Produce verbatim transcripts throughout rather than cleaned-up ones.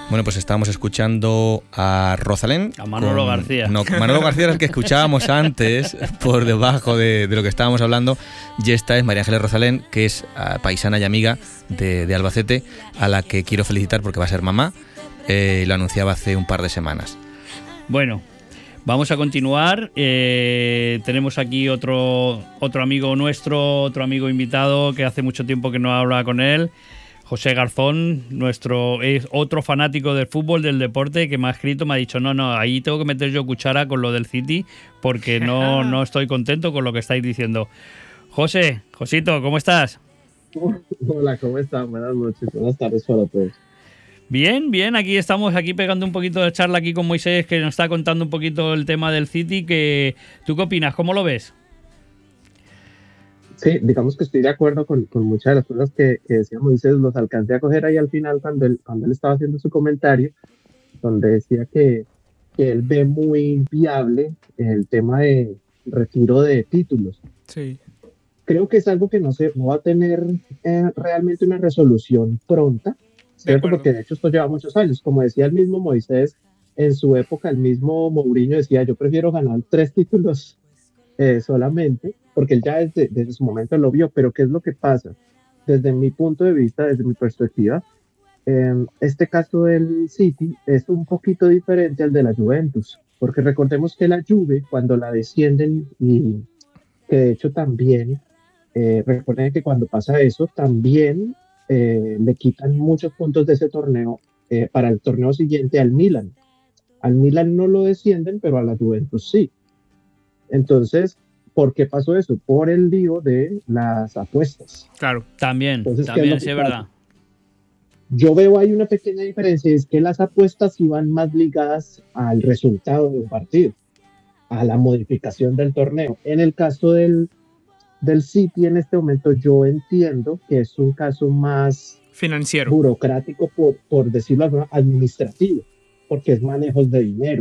Bueno, pues estábamos escuchando a Rosalén. A Manolo con, García. No, Manolo García era el que escuchábamos antes, por debajo de, de lo que estábamos hablando. Y esta es María Ángeles Rosalén, que es uh, paisana y amiga de, de Albacete, a la que quiero felicitar porque va a ser mamá. Eh, lo anunciaba hace un par de semanas. Bueno, vamos a continuar. Eh, tenemos aquí otro, otro amigo nuestro, otro amigo invitado que hace mucho tiempo que no habla con él. José Garzón, nuestro es otro fanático del fútbol, del deporte, que me ha escrito, me ha dicho, no, no, ahí tengo que meter yo cuchara con lo del City porque no, no estoy contento con lo que estáis diciendo. José, Josito, ¿cómo estás? Hola, ¿cómo están? Buenas noches, buenas tardes para todos. Bien, bien, aquí estamos aquí pegando un poquito de charla aquí con Moisés, que nos está contando un poquito el tema del City. Que, ¿tú qué opinas? ¿Cómo lo ves? Sí, digamos que estoy de acuerdo con, con muchas de las cosas que, que decía Moisés. Los alcancé a coger ahí al final cuando él, cuando él estaba haciendo su comentario, donde decía que, que él ve muy viable el tema de retiro de títulos. Sí. Creo que es algo que no, se, no va a tener eh, realmente una resolución pronta, ¿cierto? De Porque de hecho esto lleva muchos años. Como decía el mismo Moisés, en su época el mismo Mourinho decía, yo prefiero ganar tres títulos eh, solamente, porque él ya desde, desde su momento lo vio. Pero ¿qué es lo que pasa? Desde mi punto de vista, desde mi perspectiva, eh, este caso del City es un poquito diferente al de la Juventus, porque recordemos que la Juve, cuando la descienden, y que de hecho también, eh, recuerden que cuando pasa eso, también eh, le quitan muchos puntos de ese torneo eh, para el torneo siguiente al Milan. Al Milan no lo descienden, pero a la Juventus sí. Entonces, ¿por qué pasó eso? Por el lío de las apuestas. Claro, también, Entonces, también, sí, es verdad. Yo veo ahí una pequeña diferencia, es que las apuestas iban más ligadas al resultado de un partido, a la modificación del torneo. En el caso del, del City, en este momento, yo entiendo que es un caso más financiero, burocrático, por, por decirlo así, administrativo, porque es manejos de dinero.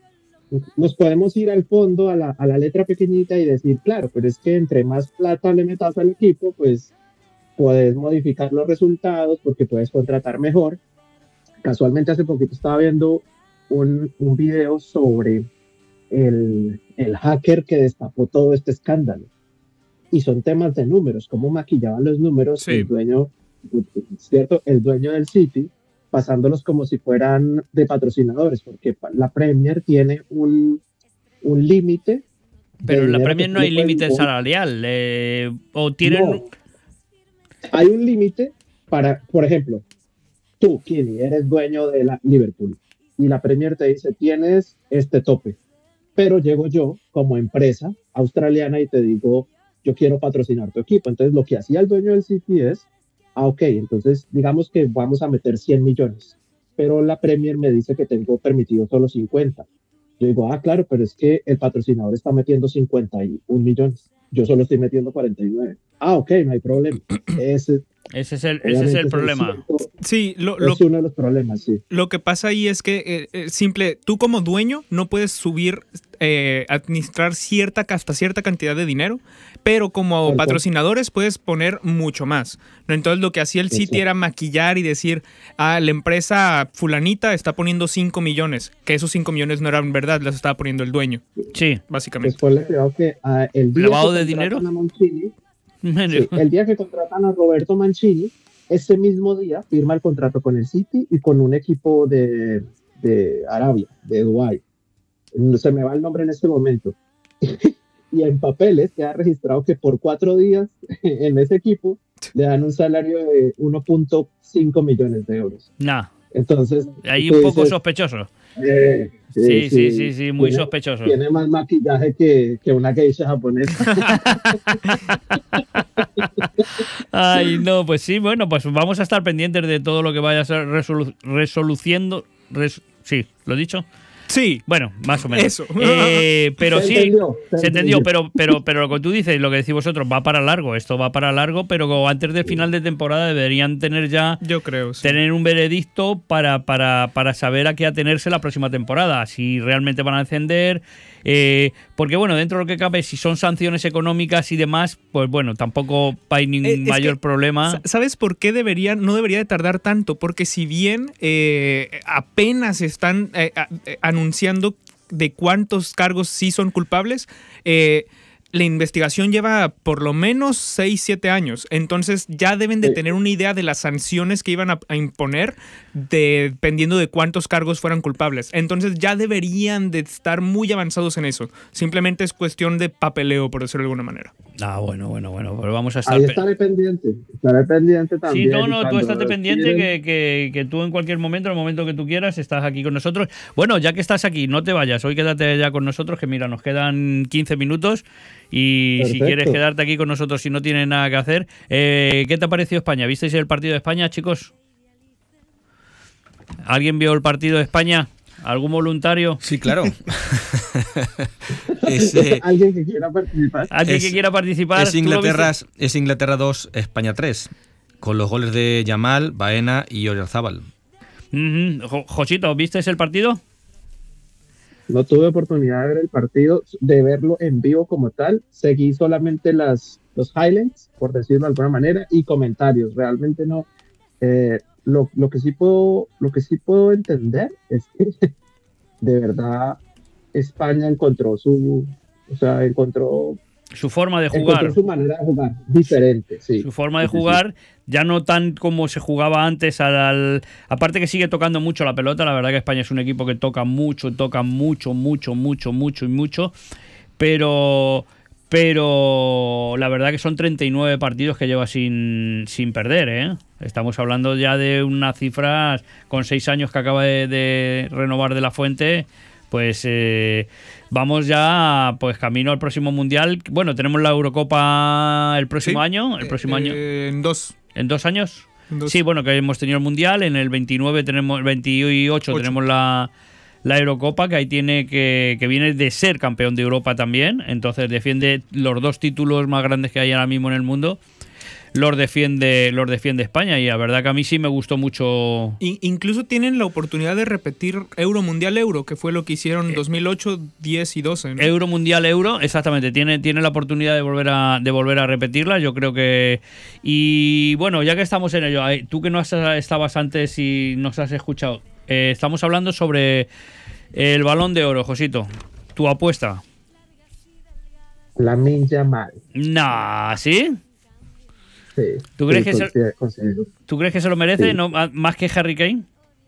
Nos podemos ir al fondo, a la, a la letra pequeñita y decir, claro, pero es que entre más plata le metas al equipo, pues puedes modificar los resultados porque puedes contratar mejor. Casualmente hace poquito estaba viendo un, un video sobre el, el hacker que destapó todo este escándalo. Y son temas de números, cómo maquillaban los números sí. el dueño, ¿cierto? El dueño del City, pasándolos como si fueran de patrocinadores, porque la Premier tiene un, un límite. Pero en la Premier no hay límite salarial, eh, o tienen... No. Hay un límite para, por ejemplo, tú, Kini, eres dueño de la Liverpool y la Premier te dice, tienes este tope, pero llego yo como empresa australiana y te digo, yo quiero patrocinar tu equipo. Entonces lo que hacía el dueño del City es, ah, ok, entonces digamos que vamos a meter cien millones, pero la Premier me dice que tengo permitido solo cincuenta. Yo digo, ah, claro, pero es que el patrocinador está metiendo cincuenta y un millones. Yo solo estoy metiendo cuarenta y nueve. Ah, ok, no hay problema. Ese, ese es el, ese es el problema. Es sí, lo, lo, es uno de los problemas, sí. Lo que pasa ahí es que, eh, simple, tú como dueño no puedes subir, eh, administrar cierta, hasta cierta cantidad de dinero, pero como Perfecto. patrocinadores puedes poner mucho más. Entonces lo que hacía el City Exacto. era maquillar y decir, ah, la empresa fulanita está poniendo cinco millones, que esos cinco millones no eran verdad, los estaba poniendo el dueño. Sí, básicamente. Después le creo que uh, el día ¿Lavado que de dinero? A Mancini, sí, el día que contratan a Roberto Mancini, ese mismo día firma el contrato con el City y con un equipo de, de Arabia, de Dubái. No se me va el nombre en este momento. Y en papeles queda registrado que por cuatro días en ese equipo le dan un salario de uno punto cinco millones de euros. Nah. Entonces, ahí un poco dices, sospechoso. Eh, sí, sí, sí, sí, sí, muy tiene, sospechoso. Tiene más maquillaje que, que una geisha japonesa. Ay, no, pues sí, bueno, pues vamos a estar pendientes de todo lo que vaya a ser resolu- resoluciendo. Res, sí, ¿lo he dicho? Sí, bueno, más o menos. Eso. Eh, pero Se sí, entendió, se se entendió, entendió. pero, pero, pero lo que tú dices, lo que decís vosotros, va para largo. Esto va para largo, pero antes del final de temporada deberían tener ya Yo creo, sí. tener un veredicto para, para, para saber a qué atenerse la próxima temporada, si realmente van a descender. Eh, porque bueno, dentro de lo que cabe, si son sanciones económicas y demás, pues bueno, tampoco hay ningún Eh, es mayor que, problema. sa- ¿Sabes por qué deberían, no debería de tardar tanto? Porque si bien eh, apenas están eh, a- eh, anunciando de cuántos cargos sí son culpables, eh, la investigación lleva por lo menos seis siete años. Entonces ya deben de Sí. tener una idea de las sanciones que iban a, a imponer dependiendo de cuántos cargos fueran culpables. Entonces ya deberían de estar muy avanzados en eso. Simplemente es cuestión de papeleo, por decirlo de alguna manera. Ah, bueno, bueno, bueno, pero vamos a estar... Ahí pe- estaré pendiente, estaré pendiente Sí, también. no, y no, tú cuando estate pendiente quieren- que, que, que tú en cualquier momento, en el momento que tú quieras, estás aquí con nosotros. Bueno, ya que estás aquí, no te vayas, hoy quédate ya con nosotros, que mira, nos quedan quince minutos y si Perfecto. quieres quedarte aquí con nosotros si no tienes nada que hacer. Eh, ¿Qué te ha parecido España? ¿Visteis el partido de España, chicos? ¿Alguien vio el partido de España? ¿Algún voluntario? Sí, claro. es, eh, Alguien que quiera participar. ¿Alguien Es- que quiera participar? es ¿Tú lo Inglaterra, viste? es Inglaterra dos, España tres, con los goles de Yamal, Baena y Oyarzábal. Ujú. Jo- Josito, ¿viste el partido? No tuve oportunidad de ver el partido, de verlo en vivo como tal. Seguí solamente las, los highlights, por decirlo de alguna manera, y comentarios. Realmente no. eh, lo, lo que sí puedo, lo que sí puedo entender es que de verdad España encontró su, o sea, encontró, Su forma de encontró jugar. su manera de jugar diferente, sí. Su forma de Sí, sí, sí. jugar, ya no tan como se jugaba antes. Al, al- aparte que sigue tocando mucho la pelota, la verdad que España es un equipo que toca mucho, toca mucho, mucho, mucho, mucho y mucho. Pero, pero la verdad que son treinta y nueve partidos que lleva sin, sin perder, ¿eh? Estamos hablando ya de unas cifras con seis años que acaba de, de renovar de la Fuente. Pues eh, vamos ya pues camino al próximo mundial. Bueno, tenemos la Eurocopa el próximo Sí. año. El próximo Eh, año. eh, en dos. ¿En dos años? en dos. Sí, bueno, que hemos tenido el mundial. En el veintinueve tenemos, el veintiocho Ocho. tenemos la, la Eurocopa, que ahí tiene que, que viene de ser campeón de Europa también. Entonces defiende los dos títulos más grandes que hay ahora mismo en el mundo. Los defiende, los defiende España, y la verdad que a mí sí me gustó mucho. I- incluso tienen la oportunidad de repetir Euro Mundial Euro, que fue lo que hicieron en dos mil ocho, diez y doce. ¿no? Euro Mundial Euro, exactamente, tiene, tiene la oportunidad de volver a de volver a repetirla, yo creo que. Y bueno, ya que estamos en ello, eh, tú que no has, estabas antes y nos has escuchado, eh, estamos hablando sobre el Balón de Oro, Josito. ¿Tu apuesta? Lamine Yamal. Nah, ¿sí? Sí, ¿Tú crees sí, que se- considero- considero. ¿Tú crees que se lo merece? Sí. ¿No? ¿A- ¿Más que Harry Kane?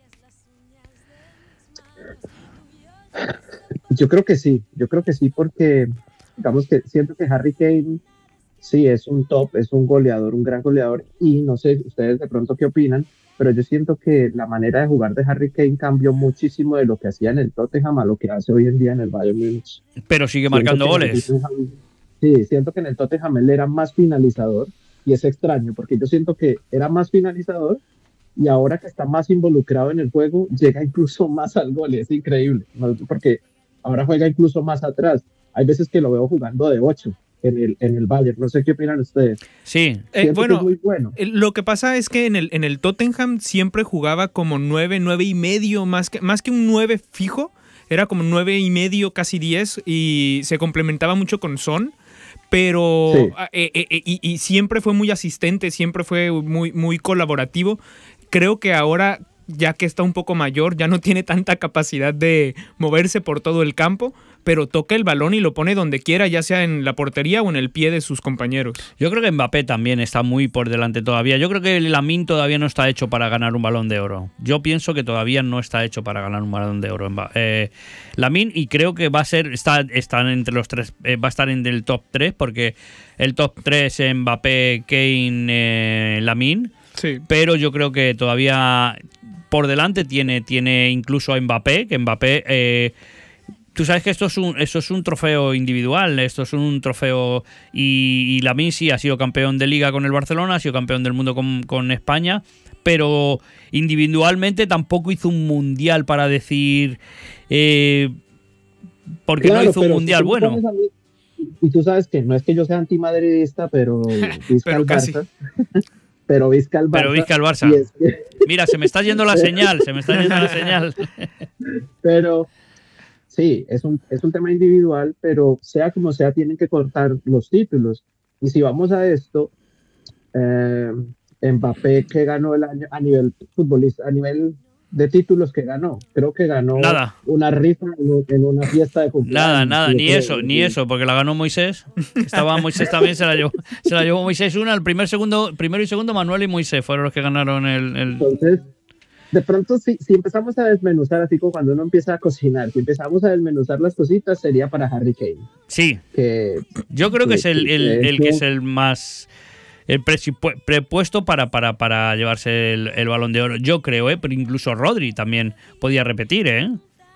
Yo creo que sí, yo creo que sí, porque digamos que siento que Harry Kane sí es un top, es un goleador, un gran goleador, y no sé ustedes de pronto qué opinan, pero yo siento que la manera de jugar de Harry Kane cambió muchísimo de lo que hacía en el Tottenham a lo que hace hoy en día en el Bayern Múnich. Pero sigue Siento marcando que en el goles. Tottenham- sí, siento que en el Tottenham él era más finalizador, y es extraño, porque yo siento que era más finalizador, y ahora que está más involucrado en el juego, llega incluso más al gol, es increíble, ¿no? Porque ahora juega incluso más atrás. Hay veces que lo veo jugando de ocho en el, en el Bayern, no sé qué opinan ustedes. Sí. Eh, Siento que bueno, es muy bueno. Eh, Lo que pasa es que en el, en el Tottenham siempre jugaba como nueve, nueve y medio, más que, más que un nueve fijo, era como nueve y medio, casi diez, y se complementaba mucho con Son, pero Sí. eh, eh, eh, y, y siempre fue muy asistente, siempre fue muy, muy colaborativo. Creo que ahora, ya que está un poco mayor, ya no tiene tanta capacidad de moverse por todo el campo, pero toca el balón y lo pone donde quiera, ya sea en la portería o en el pie de sus compañeros. Yo creo que Mbappé también está muy por delante todavía. Yo creo que Lamine todavía no está hecho para ganar un Balón de Oro. Yo pienso que todavía no está hecho para ganar un Balón de Oro. Mba- Eh, Lamine, y creo que va a ser, está, está entre los tres, eh, va a estar en el top tres, porque el top tres es Mbappé, Kane, eh, Lamine. Sí. Pero yo creo que todavía por delante tiene, tiene incluso a Mbappé, que Mbappé... Eh, tú sabes que esto es un, esto es un trofeo individual, esto es un trofeo... Y, y Lamine sí ha sido campeón de Liga con el Barcelona, ha sido campeón del mundo con, con España, pero individualmente tampoco hizo un mundial para decir... Eh, porque Claro, no hizo un pero mundial si tú me bueno. pones a mí- y tú sabes que no es que yo sea antimadridista, pero visca Pero el casi. Barça. Pero visca el Barça. Pero visca el Barça. y es que- Mira, se me está yendo la señal, se me está yendo la señal. pero sí, es un, es un tema individual, pero sea como sea, tienen que cortar los títulos. Y si vamos a esto, eh, Mbappé, que ganó el año a nivel futbolista, a nivel de títulos que ganó, creo que ganó Nada. una rifa en, en una fiesta de cumpleaños. Nada, nada, Yo ni creo, eso, ni sí. eso, porque la ganó Moisés. Estaba Moisés también, se la llevó, se la llevó Moisés una, el primer, segundo, primero y segundo Manuel y Moisés fueron los que ganaron el... el... Entonces, de pronto, si, si empezamos a desmenuzar, así como cuando uno empieza a cocinar, si empezamos a desmenuzar las cositas, sería para Harry Kane. Sí, Que, yo creo que Sí, es el, sí, el, de el que hecho- es el más el presipu- prepuesto para, para, para llevarse el, el Balón de Oro. Yo creo, ¿eh? Pero incluso Rodri también podía repetir, ¿eh?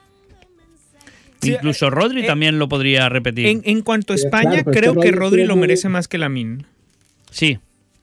Sí, incluso Rodri eh, también lo podría repetir. En, en cuanto a Sí, España, claro, pero es creo que que Rodri Rodri lo tiene- merece más que Lamine. Sí,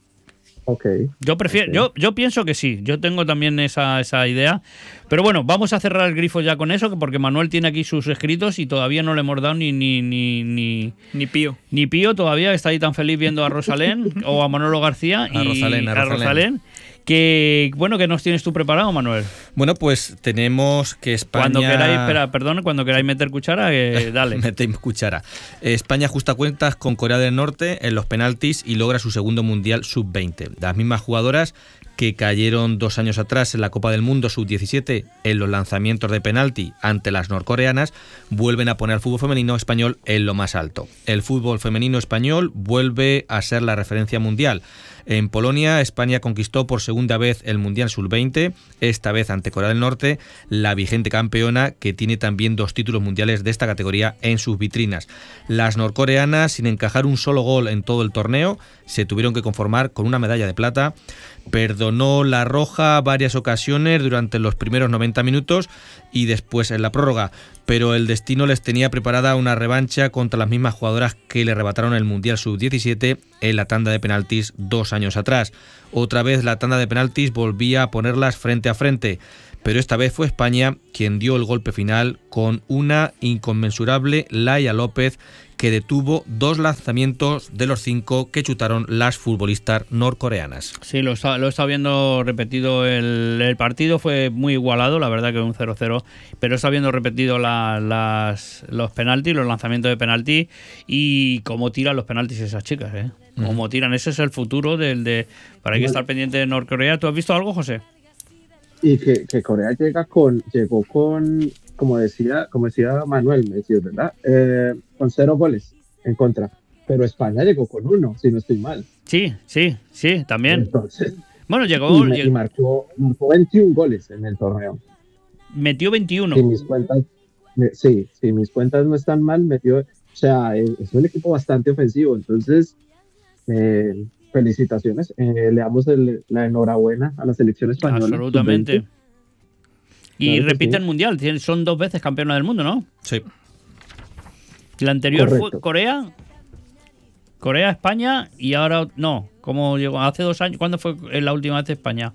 ok. yo prefiero, Ok. yo, yo pienso que sí. Yo tengo también esa, esa idea. Pero bueno, vamos a cerrar el grifo ya con eso, que porque Manuel tiene aquí sus escritos y todavía no le hemos dado ni ni ni ni, Ni pío. ni Pío todavía, que está ahí tan feliz viendo a Rosalén o a Manolo García y A Rosalén, a Rosalén. Que bueno, que nos tienes tú preparado, Manuel. Bueno, pues tenemos que España... Cuando queráis, espera, perdón, cuando queráis meter cuchara, eh, dale. Metemos cuchara. España ajusta cuentas con Corea del Norte en los penaltis y logra su segundo Mundial sub veinte. Las mismas jugadoras que cayeron dos años atrás en la Copa del Mundo sub diecisiete en los lanzamientos de penalti ante las norcoreanas, vuelven a poner al fútbol femenino español en lo más alto. El fútbol femenino español vuelve a ser la referencia mundial. En Polonia, España conquistó por segunda vez el Mundial sub veinte, esta vez ante Corea del Norte, la vigente campeona que tiene también dos títulos mundiales de esta categoría en sus vitrinas. Las norcoreanas, sin encajar un solo gol en todo el torneo, se tuvieron que conformar con una medalla de plata. Perdonó la roja varias ocasiones durante los primeros noventa minutos y después en la prórroga, pero el destino les tenía preparada una revancha contra las mismas jugadoras que le arrebataron el Mundial sub diecisiete en la tanda de penaltis dos años atrás. Otra vez la tanda de penaltis volvía a ponerlas frente a frente, pero esta vez fue España quien dio el golpe final con una inconmensurable Laia López, que detuvo dos lanzamientos de los cinco que chutaron las futbolistas norcoreanas. Sí, lo está, lo está viendo repetido el, el partido, fue muy igualado, la verdad que un cero cero, pero está viendo repetido la, las, los penaltis, los lanzamientos de penalti y cómo tiran los penaltis esas chicas, ¿eh? Cómo uh-huh. tiran, ese es el futuro del de... Para hay que estar pendiente de Norcorea. ¿Tú has visto algo, José? Y que, que Corea llega con, llegó con, como decía, como decía Manuel, me decía, ¿verdad? Eh, con cero goles en contra. Pero España llegó con uno, si no estoy mal. Sí, sí, sí, también. Entonces, bueno, llegó... Y, me, y marcó, marcó veintiún goles en el torneo. Metió veintiuno. Si mis cuentas, sí, si mis cuentas no están mal, metió... O sea, es, es un equipo bastante ofensivo. Entonces, eh, felicitaciones. Eh, le damos el, la enhorabuena a la selección española. Absolutamente. Y claro repite sí. el Mundial. Son dos veces campeona del mundo, ¿no? Sí. La anterior Correcto. fue Corea, Corea, España y ahora no. ¿Cómo llegó? Hace dos años. ¿Cuándo fue la última vez España?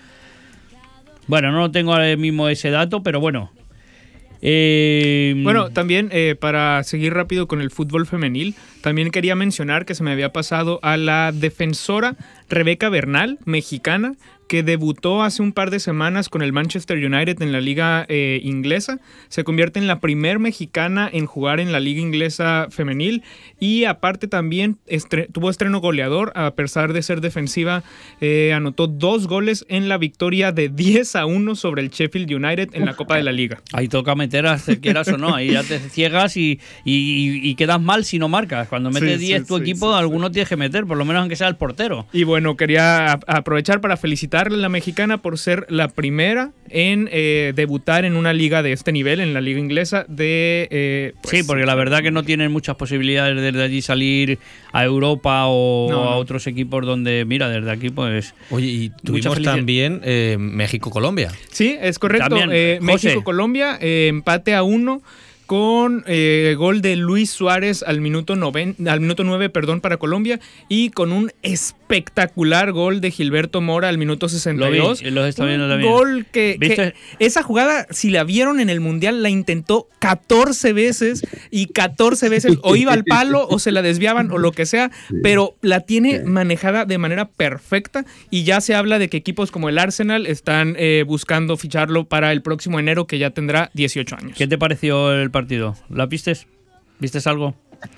Bueno, no tengo ahora mismo ese dato, pero bueno. Eh, Bueno, también eh, para seguir rápido con el fútbol femenil, también quería mencionar que se me había pasado a la defensora Rebeca Bernal, mexicana, que debutó hace un par de semanas con el Manchester United en la liga eh, inglesa. Se convierte en la primer mexicana en jugar en la liga inglesa femenil y aparte también estre- tuvo estreno goleador, a pesar de ser defensiva, eh, anotó dos goles en la victoria de diez a uno sobre el Sheffield United en la Copa de la Liga. Ahí toca meter, a, quieras o no, ahí ya te ciegas y, y, y quedas mal si no marcas. Cuando metes Sí, diez sí, tu sí, equipo, sí, alguno tienes que meter, por lo menos aunque sea el portero. Y bueno, quería a- aprovechar para felicitarle a la mexicana por ser la primera en eh, debutar en una liga de este nivel, en la liga inglesa de... Eh, pues, sí, porque la verdad que no tienen muchas posibilidades desde allí salir a Europa o No, no. a otros equipos donde, mira, desde aquí pues... Oye, y tuvimos felicidad. también eh, México-Colombia. Sí, es correcto. También, Eh, José. México-Colombia, eh, empate a uno con eh, gol de Luis Suárez al minuto, noven, al minuto nueve perdón, para Colombia y con un espectacular gol de Gilberto Mora al minuto sesenta y dos. Lo vi, lo está viendo un también. Gol que, que esa jugada, si la vieron en el Mundial, la intentó catorce veces y catorce veces o iba al palo o se la desviaban o lo que sea, pero la tiene manejada de manera perfecta y ya se habla de que equipos como el Arsenal están eh, buscando ficharlo para el próximo enero, que ya tendrá dieciocho años. ¿Qué te pareció el partido? ¿La vistes? ¿Vistes algo?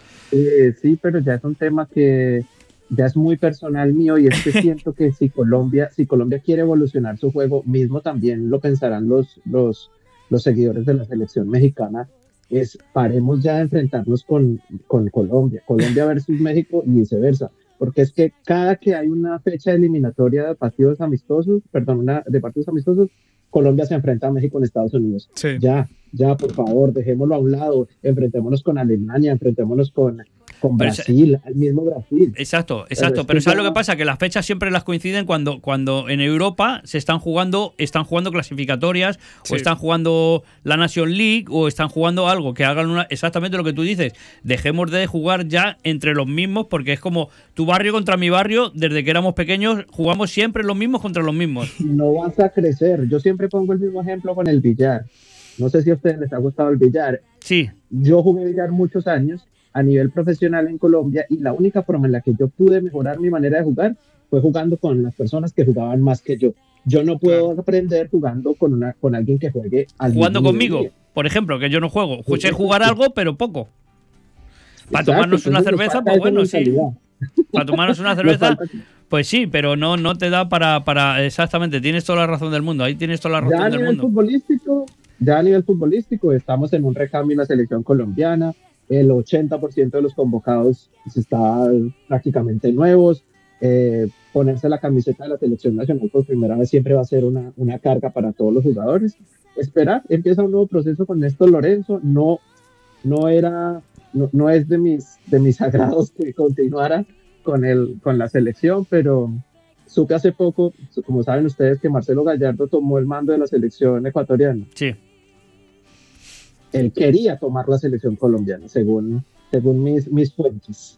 Eh, sí, pero ya es un tema que ya es muy personal mío y es que siento que si Colombia, si Colombia quiere evolucionar su juego, mismo también lo pensarán los, los, los seguidores de la selección mexicana, es paremos ya de enfrentarnos con, con Colombia, Colombia versus México y viceversa, porque es que cada que hay una fecha eliminatoria de partidos amistosos, perdón, una, de partidos amistosos, Colombia se enfrenta a México en Estados Unidos. Sí. Ya, ya, por favor, dejémoslo a un lado, enfrentémonos con Alemania, enfrentémonos con, con Brasil, al mismo Brasil. Exacto, exacto, pero, pero ¿sabes ya... lo que pasa? Que las fechas siempre las coinciden cuando, cuando en Europa se están jugando, están jugando clasificatorias, sí. o están jugando la Nation League, o están jugando algo, que hagan una, exactamente lo que tú dices, dejemos de jugar ya entre los mismos, porque es como tu barrio contra mi barrio, desde que éramos pequeños jugamos siempre los mismos contra los mismos. No vas a crecer, yo siempre pongo el mismo ejemplo con el billar. No sé si a ustedes les ha gustado el billar. Sí. Yo jugué billar muchos años a nivel profesional en Colombia y la única forma en la que yo pude mejorar mi manera de jugar fue jugando con las personas que jugaban más que yo. Yo no puedo claro. aprender jugando con una con alguien que juegue al jugando conmigo, día. Por ejemplo, que yo no juego. Sé jugar algo, pero poco. Para Exacto, tomarnos una cerveza, pues bueno, sí. Para tomarnos una cerveza, pues sí, pero no, no te da para, para... Exactamente, tienes toda la razón del mundo. Ahí tienes toda la razón ya del a nivel mundo. Futbolístico, ya a nivel futbolístico estamos en un recambio en la selección colombiana. El ochenta por ciento de los convocados están prácticamente nuevos. Eh, ponerse la camiseta de la selección nacional por primera vez siempre va a ser una, una carga para todos los jugadores. Esperar, empieza un nuevo proceso con Néstor Lorenzo. No, no era... No, no es de mis, de mis agrados que continuara con, el, con la selección, pero supe hace poco, como saben ustedes, que Marcelo Gallardo tomó el mando de la selección ecuatoriana. Sí. Él quería tomar la selección colombiana, según, según mis, mis fuentes.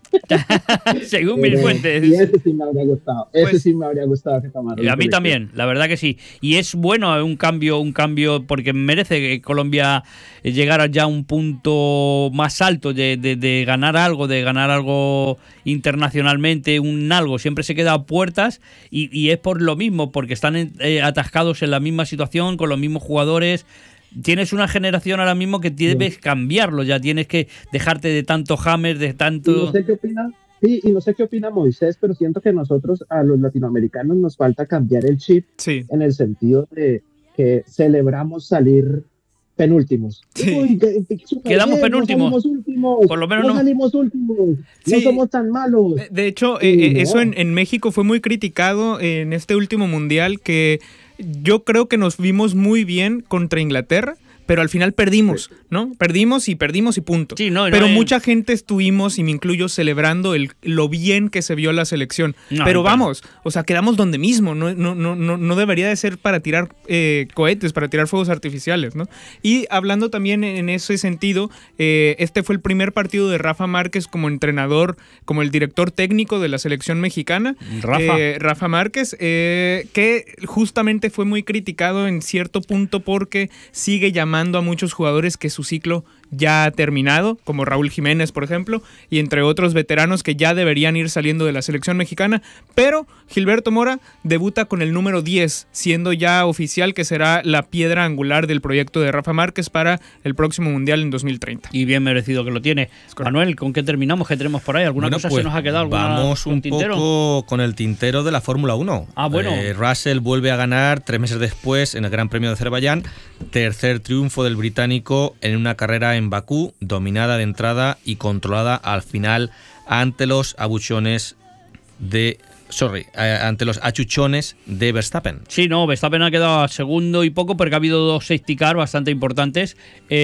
según mis fuentes. Y ese sí me habría gustado. Ese pues, sí me habría gustado que tomara. A mí también, la verdad que sí. Y es bueno un cambio, un cambio, porque merece que Colombia llegara ya a un punto más alto de, de, de ganar algo, de ganar algo internacionalmente, un algo. Siempre se queda a puertas y, y es por lo mismo, porque están eh, atascados en la misma situación, con los mismos jugadores. Tienes una generación ahora mismo que debes cambiarlo, ya tienes que dejarte de tanto James, de tanto... Y no sé qué opina, sí, y no sé qué opina Moisés, pero siento que nosotros a los latinoamericanos nos falta cambiar el chip, sí. en el sentido de que celebramos salir penúltimos. Sí. Uy, que, que Quedamos bien, penúltimos. No últimos, por lo menos no, no. salimos últimos, sí. no somos tan malos. De hecho, eh, eh, no. eso en, en México fue muy criticado en este último mundial, que yo creo que nos vimos muy bien contra Inglaterra, pero al final perdimos, ¿no? Perdimos y perdimos y punto. Sí, no, no, pero no, mucha gente estuvimos, y me incluyo, celebrando el, lo bien que se vio la selección. No, pero no, vamos, o sea, quedamos donde mismo. No, no, no, no, no debería de ser para tirar eh, cohetes, para tirar fuegos artificiales, ¿no? Y hablando también en ese sentido, eh, este fue el primer partido de Rafa Márquez como entrenador, como el director técnico de la selección mexicana. Rafa. Eh, Rafa Márquez, eh, que justamente fue muy criticado en cierto punto porque sigue llamando a muchos jugadores que su ciclo ya ha terminado, como Raúl Jiménez, por ejemplo, y entre otros veteranos que ya deberían ir saliendo de la selección mexicana, pero Gilberto Mora debuta con el número diez, siendo ya oficial que será la piedra angular del proyecto de Rafa Márquez para el próximo Mundial en dos mil treinta. Y bien merecido que lo tiene. Manuel, ¿con qué terminamos? ¿Qué tenemos por ahí? ¿Alguna bueno, cosa pues se nos ha quedado? ¿Alguna, vamos un tintero? poco con el tintero de la Fórmula uno. Ah, bueno. Eh, Russell vuelve a ganar tres meses después en el Gran Premio de Azerbaiyán, tercer triunfo del británico en una carrera en Bakú, dominada de entrada y controlada al final ante los abuchones de... Sorry, ante los achuchones de Verstappen. Sí, no, Verstappen ha quedado a segundo y poco, porque ha habido dos safety car bastante importantes.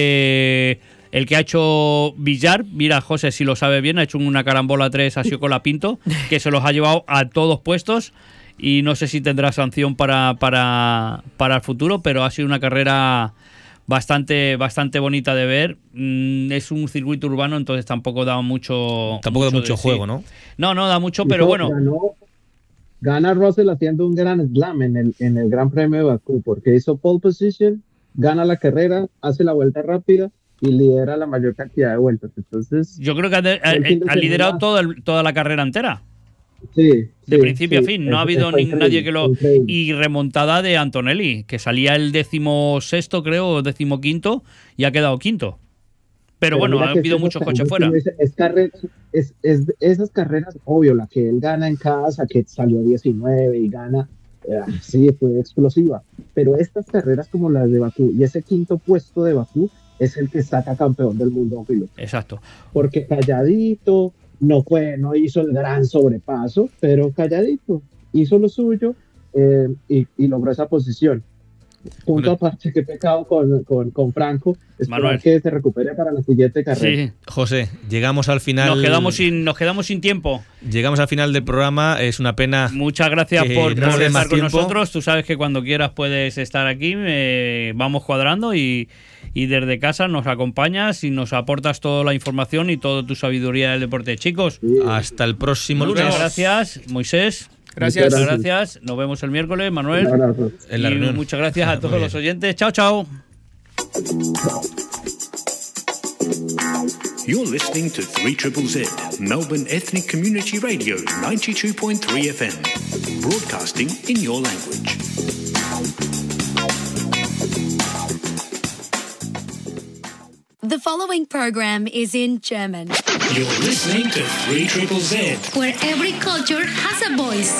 Eh, el que ha hecho Villar, mira, José, si lo sabe bien, ha hecho una carambola tres a Siocola Pinto, que se los ha llevado a todos puestos. Y no sé si tendrá sanción para, para, para el futuro, pero ha sido una carrera bastante bastante bonita de ver. Mm, es un circuito urbano, entonces tampoco da mucho tampoco mucho da mucho de, juego, sí. ¿no? No, no da mucho, pero bueno. Ganó, Gana Russell haciendo un gran slam en el, en el Gran Premio de Bakú, porque hizo pole position, gana la carrera, hace la vuelta rápida y lidera la mayor cantidad de vueltas. Entonces, yo creo que ha, ha, ha liderado todo el, toda la carrera entera. Sí, de sí, principio sí, a fin, no es, ha habido ni, nadie que lo... increíble. Y remontada de Antonelli, que salía el décimo sexto, creo, o décimo quinto, y ha quedado quinto. Pero, Pero bueno, ha habido muchos coches fuera. Es, es carrera, es, es, esas carreras, obvio, la que él gana en casa, que salió diecinueve y gana, eh, sí, fue explosiva. Pero estas carreras como las de Bakú, y ese quinto puesto de Bakú, es el que saca campeón del mundo a un piloto. Exacto. Porque calladito... No fue, no hizo el gran sobrepaso, pero calladito, hizo lo suyo eh, y, y logró esa posición. Punto bueno. aparte, qué pecado con, con, con Franco, esperar que se recupere para la siguiente carrera. Sí. José, llegamos al final. Nos quedamos sin, nos quedamos sin tiempo. Llegamos al final del programa, es una pena. Muchas gracias por, no por estar con tiempo. nosotros. Tú sabes que cuando quieras puedes estar aquí, eh, vamos cuadrando y, y desde casa nos acompañas y nos aportas toda la información y toda tu sabiduría del deporte. Chicos, Sí. hasta el próximo muchas lunes. gracias, Moisés. Gracias. Muchas gracias. Nos vemos el miércoles, Manuel. Un abrazo. En la y reunión. muchas gracias a todos los oyentes. Chao, chao. You're listening to three Z Z, Melbourne Ethnic Community Radio, ninety-two point three F M, broadcasting in your language. The following program is in German, You're listening to three Z Z. where every culture has a voice.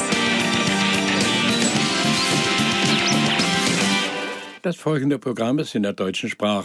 Das folgende Programm ist in der deutschen Sprache